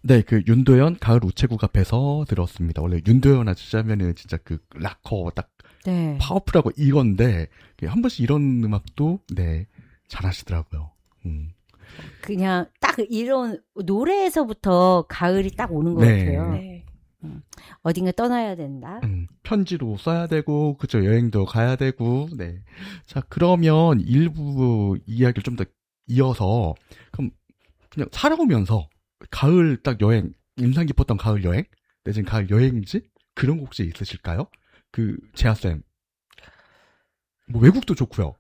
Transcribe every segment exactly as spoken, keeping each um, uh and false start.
네, 그 윤도현 가을 우체국 앞에서 들었습니다. 원래 윤도현 아저씨면은 진짜 그 락커 딱 네. 파워풀하고 이건데 한 번씩 이런 음악도 네 잘하시더라고요. 음. 그냥 딱 이런 노래에서부터 가을이 딱 오는 것 네. 같아요. 네. 음. 어딘가 떠나야 된다. 음, 편지로 써야 되고 그쵸 여행도 가야 되고 네. 자 그러면 일부 이야기를 좀 더 이어서 그럼 그냥 살아오면서 가을 딱 여행 인상 깊었던 가을 여행 내지는 가을 여행지 그런 거 혹시 있으실까요? 그 재하쌤 뭐 외국도 좋고요.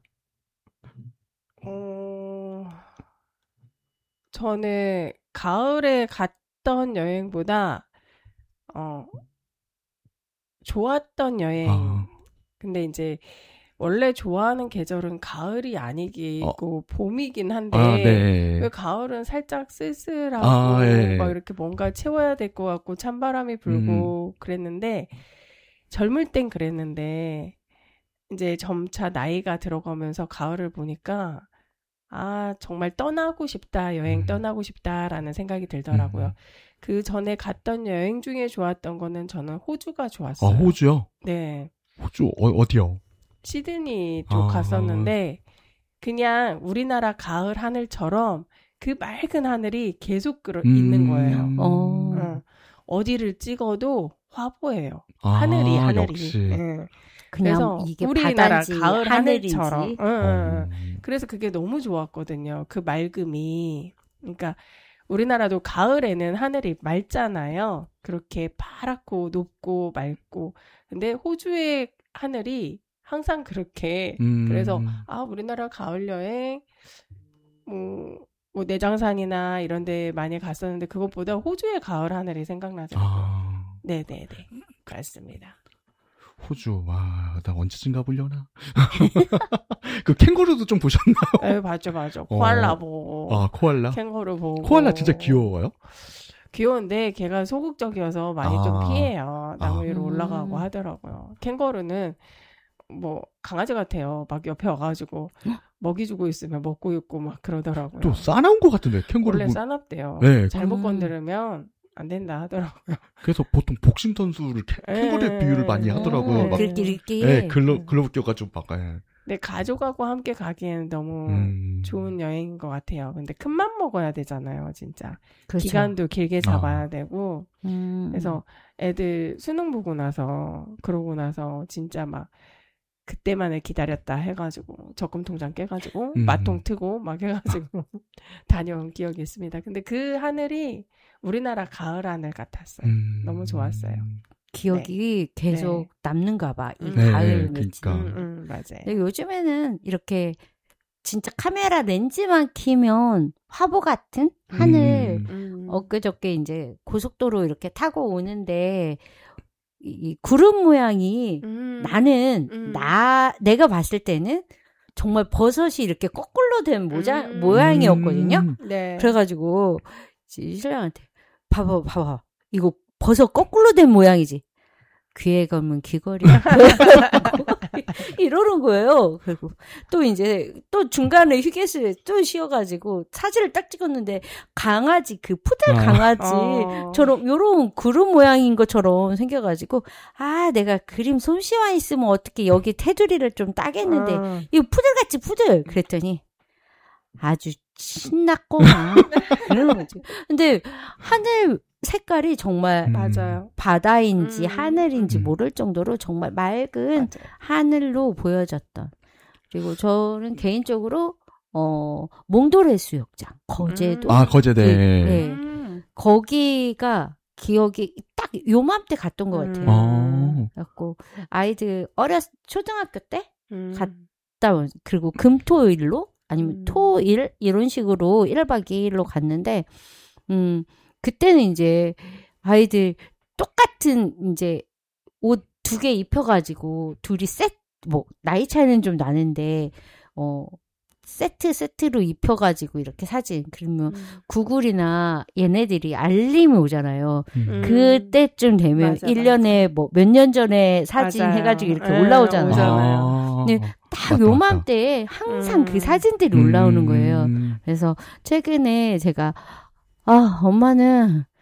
어, 저는 가을에 갔던 여행보다 어, 좋았던 여행. 아. 근데 이제 원래 좋아하는 계절은 가을이 아니고 어. 봄이긴 한데 아, 네. 왜 가을은 살짝 쓸쓸하고 아, 네. 막 이렇게 뭔가 채워야 될 것 같고 찬바람이 불고 음. 그랬는데 젊을 땐 그랬는데 이제 점차 나이가 들어가면서 가을을 보니까 아 정말 떠나고 싶다 여행 음. 떠나고 싶다라는 생각이 들더라고요. 음. 그 전에 갔던 여행 중에 좋았던 거는 저는 호주가 좋았어요. 아 호주요? 네. 호주 어, 어디요? 시드니 쪽 아. 갔었는데 그냥 우리나라 가을 하늘처럼 그 맑은 하늘이 계속 그러, 음. 있는 거예요. 어. 어. 어디를 찍어도 화보예요. 아, 하늘이 하늘이. 역시. 네. 그냥 그래서 이게 우리나라 바다인지 가을 하늘인지. 하늘처럼. 응, 어. 응. 그래서 그게 너무 좋았거든요. 그 맑음이. 그러니까 우리나라도 가을에는 하늘이 맑잖아요. 그렇게 파랗고 높고 맑고. 근데 호주의 하늘이 항상 그렇게. 음. 그래서 아 우리나라 가을 여행 뭐, 뭐 내장산이나 이런 데 많이 갔었는데 그것보다 호주의 가을 하늘이 생각나더라고요. 아. 네네네. 그렇습니다. 호주, 와, 나 언제쯤 가보려나? 그 캥거루도 좀 보셨나요? 네, 봤죠, 봤죠. 코알라 어. 보고. 아, 코알라? 캥거루 보고. 코알라 진짜 귀여워요? 귀여운데 걔가 소극적이어서 많이 아. 좀 피해요. 나무 위로 아. 올라가고 하더라고요. 캥거루는 뭐 강아지 같아요. 막 옆에 와가지고 먹이 주고 있으면 먹고 있고 막 그러더라고요. 또 싸나운 것 같은데 캥거루. 원래 싸납대요. 네. 잘못 음. 건드리면 안 된다 하더라고요. 그래서 보통 복싱 선수를 캥거루에 비유를 많이 하더라고요. 막. 그렇게 네, 글러, 글러브 껴가지고 막. 네. 근데 가족하고 함께 가기에는 너무 음. 좋은 여행인 것 같아요. 근데 큰맘 먹어야 되잖아요, 진짜. 그렇죠. 기간도 길게 잡아야 아. 되고. 음. 그래서 애들 수능 보고 나서, 그러고 나서 진짜 막 그때만을 기다렸다 해가지고 적금 통장 깨가지고 음. 마통 트고 막 해가지고 다녀온 기억이 있습니다. 근데 그 하늘이 우리나라 가을 하늘 같았어요. 음. 너무 좋았어요. 기억이 네. 계속 네. 남는가 봐. 이 네, 가을 그러니까. 음, 음, 맞아요. 근데 요즘에는 이렇게 진짜 카메라 렌즈만 키면 화보 같은 하늘 음. 엊그저께 이제 고속도로 이렇게 타고 오는데 이 구름 모양이 음. 나는 음. 나 내가 봤을 때는 정말 버섯이 이렇게 거꾸로 된 모자, 음. 모양이었거든요. 네. 그래가지고 신랑한테 봐봐 봐봐 이거 버섯 거꾸로 된 모양이지. 귀에 감은 귀걸이야. 이러는 거예요. 그리고 또 이제 또 중간에 휴게실에 또 쉬어가지고 사진을 딱 찍었는데 강아지 그 푸들 강아지처럼 어. 요런 구름 모양인 것처럼 생겨가지고 아 내가 그림 솜씨만 있으면 어떻게 여기 테두리를 좀 따겠는데 어. 이거 푸들같이 푸들 그랬더니 아주 신났구나 그러는 거지. 근데 하늘 색깔이 정말 음. 맞아요. 바다인지 음. 하늘인지 음. 모를 정도로 정말 맑은 맞아요. 하늘로 보여졌던. 그리고 저는 개인적으로 어 몽돌 해수욕장 거제도. 아 거제대. 네. 네. 음. 거기가 기억이 딱 요맘때 갔던 것 같아요. 음. 그래갖고 아이들 어렸 초등학교 때 음. 갔다 온 그리고 금토일로 아니면 음. 토일 이런 식으로 일 박 이 일로 갔는데 음. 그때는 이제 아이들 똑같은 이제 옷 두 개 입혀가지고 둘이 세트 뭐 나이 차이는 좀 나는데 어 세트 세트로 입혀가지고 이렇게 사진 그러면 음. 구글이나 얘네들이 알림이 오잖아요. 음. 그때쯤 되면 맞아, 일 년에 뭐 몇 년 전에 사진 맞아요. 해가지고 이렇게 네, 올라오잖아요. 아. 근데 딱 요맘때에 항상 음. 그 사진들이 올라오는 거예요. 그래서 최근에 제가 아, 엄마는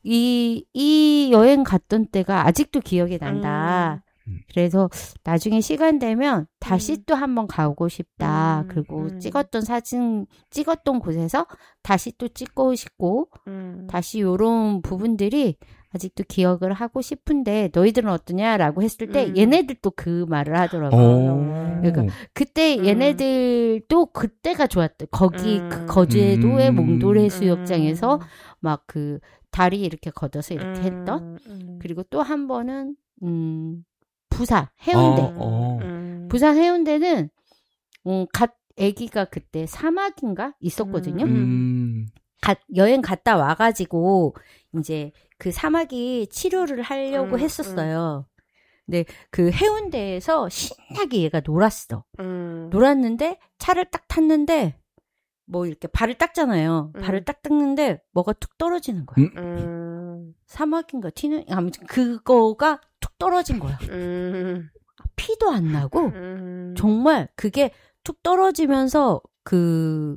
이, 이 여행 갔던 때가 아직도 기억이 난다. 음. 그래서 나중에 시간 되면 다시 음. 또 한번 가고 싶다. 음. 그리고 음. 찍었던 사진, 찍었던 곳에서 다시 또 찍고 싶고, 음. 다시 요런 부분들이 아직도 기억을 하고 싶은데 너희들은 어떠냐라고 했을 때 음. 얘네들도 그 말을 하더라고요. 어. 그러니까 그때 음. 얘네들도 그때가 좋았대. 거기 음. 그 거제도의 음. 몽돌 음. 해수욕장에서 막 그 다리 이렇게 걷어서 이렇게 음. 했던. 음. 그리고 또 한 번은 음 부산 해운대. 어, 어. 음. 부산 해운대는 음, 갓 아기가 그때 사막인가 있었거든요. 음. 가, 여행 갔다 와가지고 이제 그 사마귀 치료를 하려고 음, 했었어요. 근데 그 해운대에서 신나게 얘가 놀았어. 음. 놀았는데 차를 딱 탔는데 뭐 이렇게 발을 닦잖아요. 음. 발을 딱 닦는데 뭐가 툭 떨어지는 거야. 음? 음. 사마귀인가 튀는 아무튼 그거가 툭 떨어진 거야. 음. 피도 안 나고 음. 정말 그게 툭 떨어지면서 그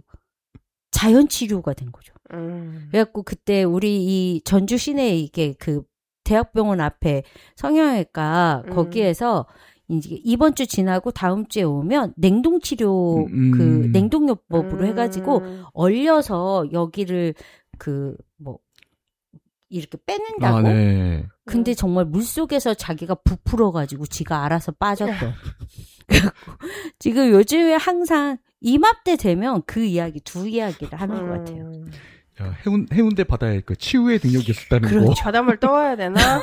자연 치료가 된 거죠. 음. 그래갖고 그때 우리 이 전주 시내에 이게 그 대학병원 앞에 성형외과 음. 거기에서 이제 이번 주 지나고 다음 주에 오면 냉동 치료 음. 그 냉동요법으로 음. 해가지고 얼려서 여기를 그 뭐 이렇게 빼낸다고. 아, 네. 근데 음. 정말 물 속에서 자기가 부풀어가지고 지가 알아서 빠졌대. 그래갖고 지금 요즘에 항상 이맘때 되면 그 이야기 두 이야기를 하는 것 같아요. 음. 야, 해운, 해운대 바다에 그 치유의 능력이 있었다는 그렇죠. 거. 바닷물 떠와야 되나?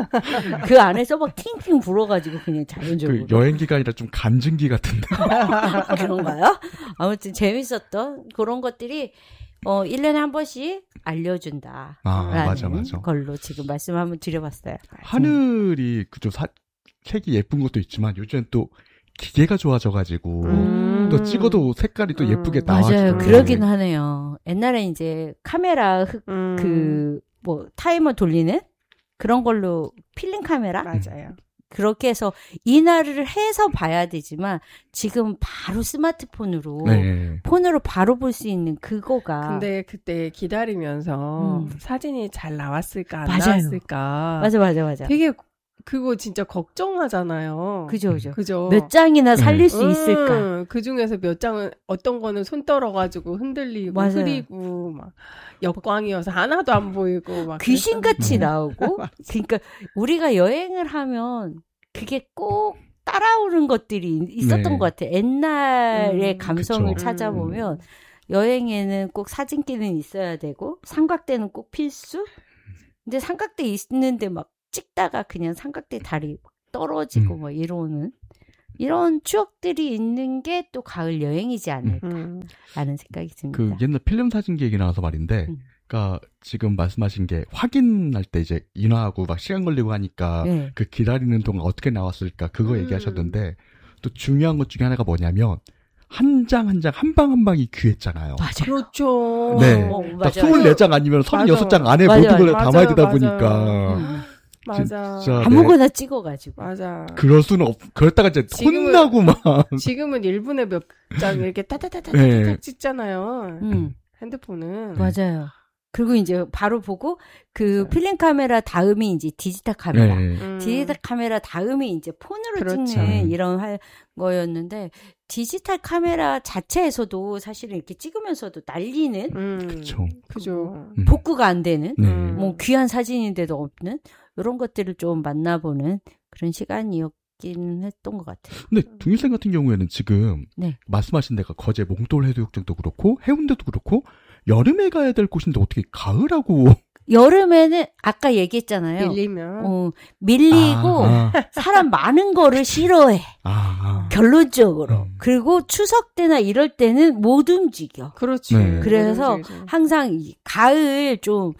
그 안에서 막 팅팅 불어가지고 그냥 자연적으로. 그 여행기가 아니라 좀 간증기 같은데. 그런가요? 아무튼 재밌었던 그런 것들이 어 일 년에 한 번씩 알려준다. 아, 라는 맞아, 맞아. 걸로 지금 말씀 한번 드려봤어요. 하늘이 그저 사, 색이 예쁜 것도 있지만 요즘엔 또 기계가 좋아져가지고 음. 또 찍어도 색깔이 또 예쁘게 음. 나와지고. 맞아요. 그러긴 하네요. 옛날에 이제 카메라 흑, 음. 그, 뭐, 타이머 돌리는 그런 걸로 필름 카메라? 맞아요. 그렇게 해서 인화를 해서 봐야 되지만 지금 바로 스마트폰으로 네. 폰으로 바로 볼 수 있는 그거가 근데 그때 기다리면서 음. 사진이 잘 나왔을까 안 맞아요. 나왔을까 맞아 맞아 맞아. 되게 그거 진짜 걱정하잖아요. 그죠 그죠. 그죠. 몇 장이나 살릴 네. 수 있을까? 음, 그 중에서 몇 장은 어떤 거는 손 떨어가지고 흔들리고 맞아요. 흐리고 막 역광이어서 하나도 안 보이고 막 귀신같이 네. 나오고. 그러니까 우리가 여행을 하면 그게 꼭 따라오는 것들이 있었던 네. 것 같아. 옛날의 음, 감성을 그쵸. 찾아보면 여행에는 꼭 사진기는 있어야 되고 삼각대는 꼭 필수. 근데 삼각대 있는데 막 찍다가 그냥 삼각대 다리 떨어지고 음. 뭐 이러는 이런 추억들이 있는 게 또 가을 여행이지 않을까라는 음. 생각이 듭니다. 그 옛날 필름 사진기 얘기 나와서 말인데, 음. 그러니까 지금 말씀하신 게 확인할 때 이제 인화하고 막 시간 걸리고 하니까 네. 그 기다리는 동안 어떻게 나왔을까 그거 음. 얘기하셨는데 또 중요한 것 중에 하나가 뭐냐면 한 장 한 장 한 방 한 방이 귀했잖아요. 맞아. 그렇죠. 네. 어, 그러니까 맞아. 스물네 장 아니면 서른여섯 장 안에 맞아요. 모든 걸 맞아요. 담아야 되다 맞아요. 보니까 음. 맞아. 진짜 네. 아무거나 찍어가지고. 맞아. 그럴 수는 없. 그랬다가 이제 지금은- 혼나고 막. 지금은 일 분에 몇 장 이렇게 따다다다다 네. 찍잖아요. 음. 핸드폰은. 맞아요. 그리고 이제 바로 보고 그 필름 카메라 다음이 이제 디지털 카메라. 네. 음. 디지털 카메라 다음이 이제 폰으로 그렇죠. 찍는 이런 할 거였는데 디지털 카메라 자체에서도 사실은 이렇게 찍으면서도 날리는 음. 그쵸. 그죠. 음. 복구가 안 되는 네. 음. 뭐 귀한 사진인데도 없는 이런 것들을 좀 만나보는 그런 시간이었긴 했던 것 같아요. 근데 둥일생 같은 경우에는 지금 네. 말씀하신 데가 거제 몽돌 해수욕장도 그렇고 해운대도 그렇고 여름에 가야 될 곳인데 어떻게 가을하고 여름에는 아까 얘기했잖아요. 밀리면. 어, 밀리고 아, 사람 많은 거를 싫어해. 아, 아. 결론적으로. 음. 그리고 추석 때나 이럴 때는 못 움직여. 그렇지. 네. 그래서 그렇지, 그렇지. 항상 이 가을 좀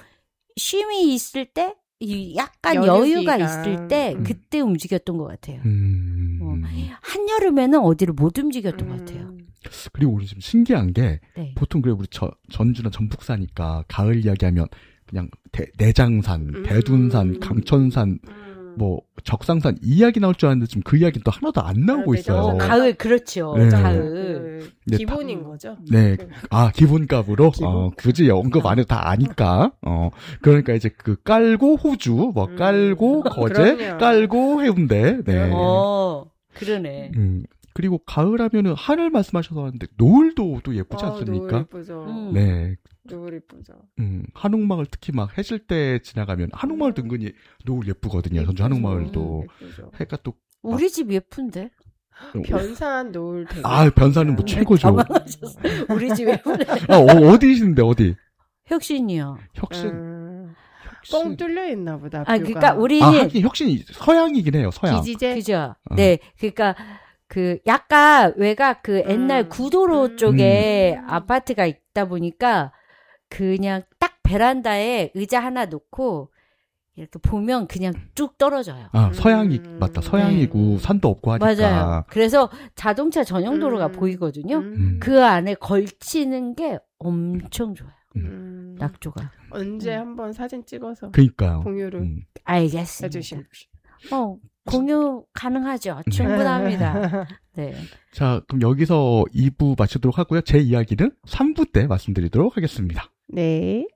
쉼이 있을 때, 이 약간 여유 여유가 기간. 있을 때 음. 그때 움직였던 것 같아요. 음. 어. 한여름에는 어디를 못 움직였던 것 음. 같아요. 그리고 우리 좀 신기한 게 네. 보통 그래 우리 저, 전주나 전북사니까 가을 이야기하면 그냥 대, 내장산, 음. 대둔산, 강천산 음. 뭐 적상산 이야기 나올 줄 알았는데 지금 그 이야기는 또 하나도 안 나오고 아, 있어요. 어, 가을 그렇죠. 네. 가을. 그 기본인 거죠. 네. 그, 아, 기본값으로? 기본? 어, 굳이 언급 안 해도 다 아니까. 어, 그러니까 이제 그 깔고 호주, 뭐 음. 깔고 거제, 그럼요. 깔고 해운대. 네. 어, 그러네. 음. 그리고 가을 하면은 하늘 말씀하셔서 하는데 노을도 또 예쁘지 아, 않습니까? 노을 예쁘죠. 음. 네. 노을 예쁘죠. 음, 한옥마을 특히 막 해질 때 지나가면 한옥마을 은근히 노을 예쁘거든요. 전주 한옥마을도 예쁘죠. 해가 또 우리 집 예쁜데? 변산 노을 되게. 아, 변산은 뭐 예쁘죠. 최고죠. 당황하셨어. 우리 집 예쁜데? 아, 어, 어디신데 어디? 혁신이요. 혁신. 음, 혁신. 뻥 뚫려 있나 보다. 아, 뷰가. 그러니까 우리는 아, 하긴 혁신이 서양이긴 해요. 서양. 기지제. 그죠? 어. 네, 그러니까 그 약간 외곽 그 옛날 음. 구도로 음. 쪽에 음. 아파트가 있다 보니까 그냥 딱 베란다에 의자 하나 놓고 이렇게 보면 그냥 쭉 떨어져요. 아, 서양이 음. 맞다. 서양이고 네. 산도 없고 하니까. 맞아요. 그래서 자동차 전용 도로가 음. 보이거든요. 음. 그 안에 걸치는 게 엄청 좋아요. 음. 낙조가. 언제 음. 한번 사진 찍어서 그니까요. 공유를 음. 알겠습니다. 해주십시오. 어, 공유 가능하죠. 충분합니다. 네. 자, 그럼 여기서 이 부 마치도록 하고요. 제 이야기는 삼 부 때 말씀드리도록 하겠습니다. 네.